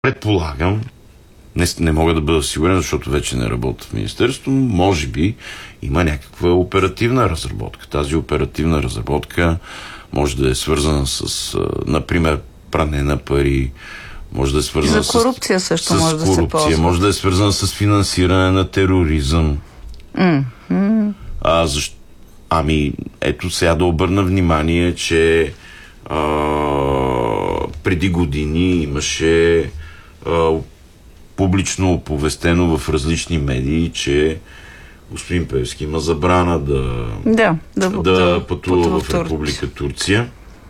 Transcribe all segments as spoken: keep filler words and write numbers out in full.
Предполагам, не, не мога да бъда сигурен, защото вече не работя в Министерството, може би има някаква оперативна разработка. Тази оперативна разработка може да е свързана с, например, пране на пари, може да е свързана за корупция с, също с може да корупция, се ползва. може да е свързана с финансиране на тероризъм. Mm-hmm. А, защо? Ами, ето сега да обърна внимание, че а, преди години имаше а, публично оповестено в различни медии, че господин Пеевски има забрана да, да, да, да, да пътува пътува в Република Турция.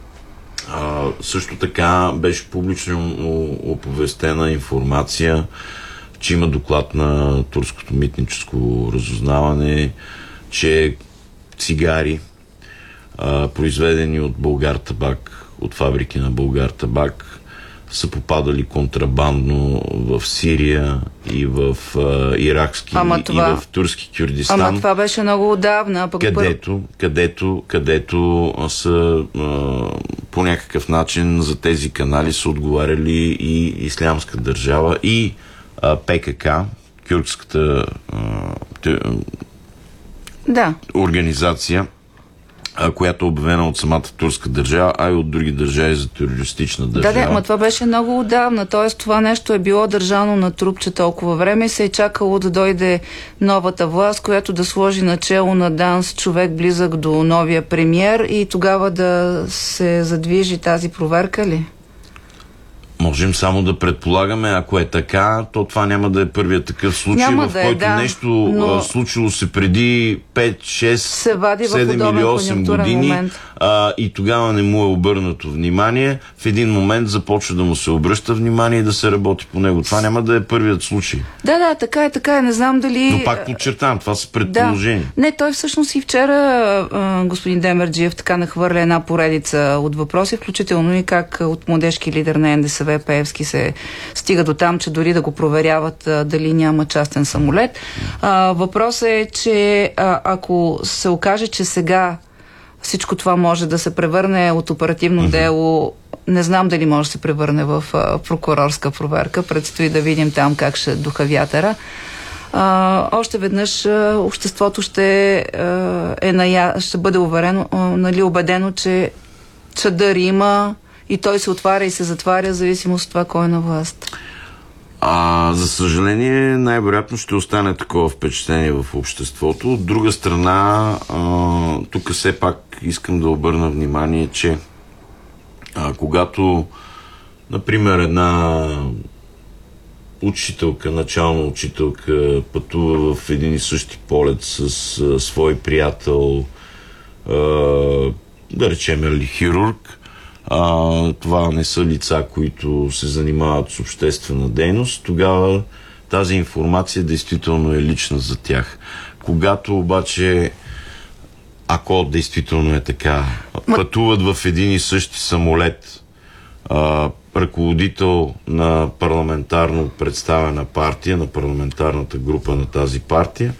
А, също така беше публично оповестена информация, че има доклад на турското митническо разузнаване, че цигари, а, произведени от Булгартабак, от фабрики на Булгартабак, са попадали контрабандно в Сирия и в а, иракски Ама това... и в турски Кюрдистан. Ама това беше много отдавна. Пък където, пър... където, където са а, по някакъв начин за тези канали са отговаряли и Ислямска държава, и а, ПКК, кюрдската а, тъ, да. организация, която е обявена от самата турска държава, а и от други държави за терористична държава. Да, да, но това беше много отдавна. Т.е. това нещо е било държано на трупче толкова време и се е чакало да дойде новата власт, която да сложи начело на ДАНС човек близък до новия премиер и тогава да се задвижи тази проверка ли? Можем само да предполагаме, ако е така, то това няма да е първият такъв случай, няма в да който е, да, нещо но... случило се преди пет, шест, седем или осем години а, и тогава не му е обърнато внимание. В един момент започва да му се обръща внимание и да се работи по него. Това няма да е първият случай. Да, да, така е, така е. Не знам дали... Но пак подчертавам, това са предположения. Да. Не, той всъщност и вчера господин Демерджиев така нахвърля една поредица от въпроси, включително и как от младежки лидер на НДСВ Пеевски се стига до там, че дори да го проверяват а, дали няма частен самолет. А, въпросът е, че а, ако се окаже, че сега всичко това може да се превърне от оперативно mm-hmm. дело, не знам дали може да се превърне в а, прокурорска проверка. Предстои да видим там как ще духа вятъра. А, още веднъж а, обществото ще, а, е ная... ще бъде уверено, а, нали, убедено, че чадър има и той се отваря и се затваря, в зависимост от това кой е на власт. А, за съжаление, най-вероятно ще остане такова впечатление в обществото. От друга страна, а, тук все пак искам да обърна внимание, че а, когато, например, една учителка, начална учителка пътува в един и същи полет с а, свой приятел, а, да речем ли хирург, А, това не са лица, които се занимават с обществена дейност, тогава тази информация действително е лична за тях. Когато обаче, ако действително е така, пътуват в един и същи самолет а, ръководител на парламентарно представена партия, на парламентарната група на тази партия,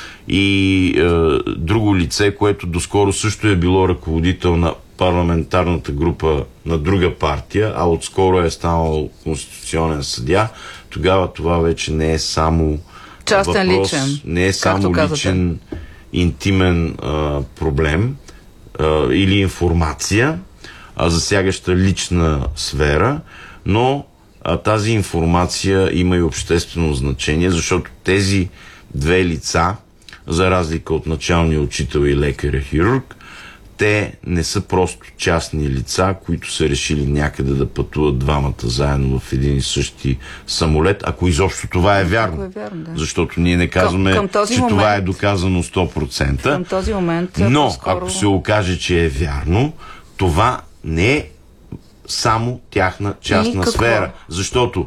и е, друго лице, което доскоро също е било ръководител на парламентарната група на друга партия, а отскоро е станал конституционен съдия, тогава това вече не е само частен, въпрос, личен, не е само личен, интимен а, проблем а, или информация, а засягаща лична сфера, но а, тази информация има и обществено значение, защото тези две лица, за разлика от началния учител и лекаря-хирург, те не са просто частни лица, които са решили някъде да пътуват двамата заедно в един и същи самолет, ако изобщо това е вярно. Е вярно, да. Защото ние не казваме, към, към че момент, това е доказано сто процента. Към този момент, но по-скоро... ако се окаже, че е вярно, това не е само тяхна частна сфера. Защото